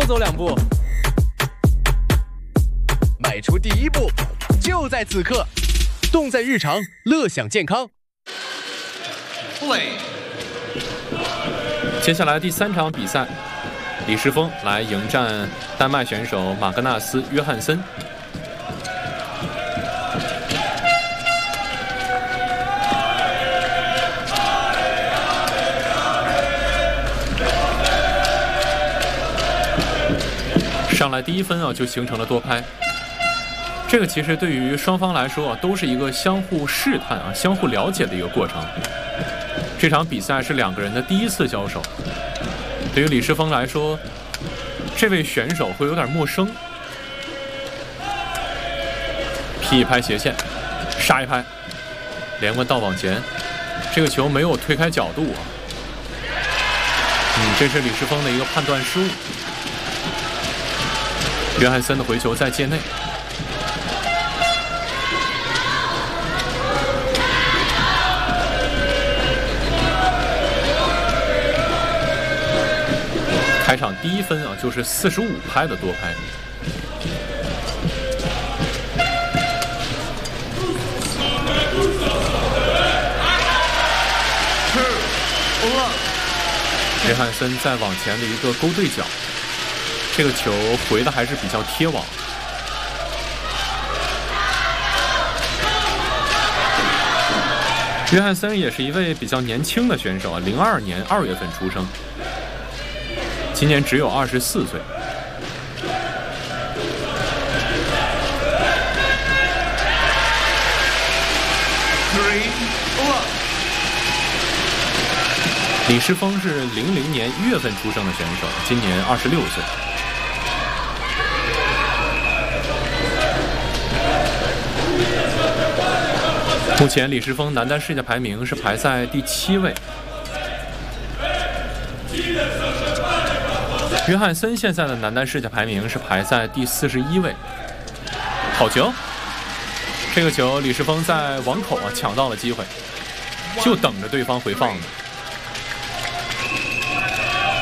走2步，迈出第1步，就在此刻，动在日常，乐享健康。 接下来第3场比赛，李世峰来迎战丹麦选手马格纳斯·约翰森。上来第1分就形成了多拍。这个其实对于双方来说都是一个相互试探相互了解的一个过程。这场比赛是2个人的第1次交手，对于李世峰来说，这位选手会有点陌生。劈一拍斜线，杀一拍，连贯倒往前，这个球没有推开角度这是李世峰的一个判断失误。约翰森的回球在界内，开场第1分就是45拍的多拍。约翰森在往前的一个勾对角，这个球回的还是比较贴网。约翰森也是一位比较年轻的选手，02年2月份出生，今年只有24岁。李世峰是00年1月份出生的选手，今年26岁。目前李世峰男单世界排名是排在第7位。约翰森现在的男单世界排名是排在第41位。好球！这个球李世峰在网口抢到了机会，就等着对方回放呢。